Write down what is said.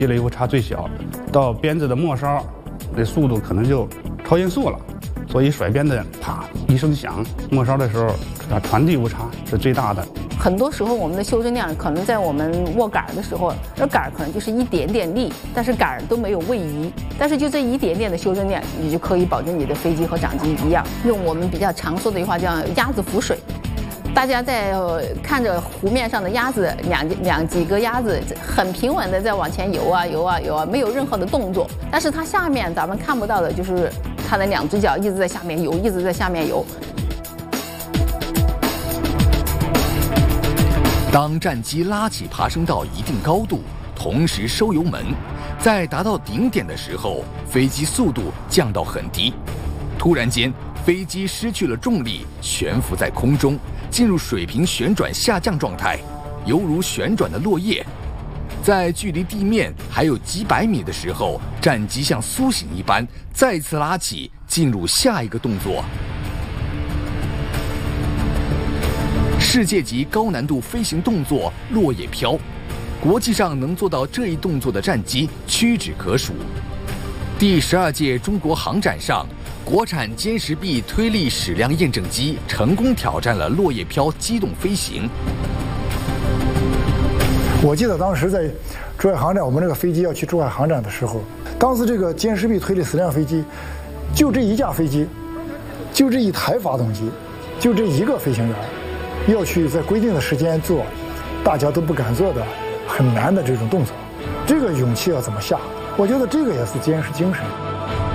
积累误差最小，到鞭子的末梢，这速度可能就超音速了。所以甩鞭的啪一声响，末梢的时候传递误差是最大的。 很多时候我们的修正量可能在我们握杆的时候，这杆可能就是一点点力，但是杆都没有位移，但是就这一点点的修正量，你就可以保证你的飞机和掌机一样。用我们比较常说的一句话叫鸭子浮水。大家在看着湖面上的鸭子，几个鸭子很平稳的在往前游啊游啊游啊，没有任何的动作。但是它下面咱们看不到的就是它的两只脚一直在下面游，一直在下面游。 当战机拉起爬升到一定高度，同时收油门，在达到顶点的时候，飞机速度降到很低，突然间，飞机失去了重力，悬浮在空中，进入水平旋转下降状态，犹如旋转的落叶。在距离地面还有几百米的时候，战机像苏醒一般，再次拉起，进入下一个动作。世界级高难度飞行动作落叶飘，国际上能做到这一动作的战机屈指可数。第12届中国航展上，国产歼10B推力矢量验证机成功挑战了落叶飘机动飞行。 我记得当时在珠海航展，我们这个飞机要去珠海航展的时候，当时这个歼10B推力矢量飞机，就这一架飞机，就这一台发动机，就这一个飞行员，要去在规定的时间做大家都不敢做的很难的这种动作，这个勇气要怎么下？我觉得这个也是歼10精神。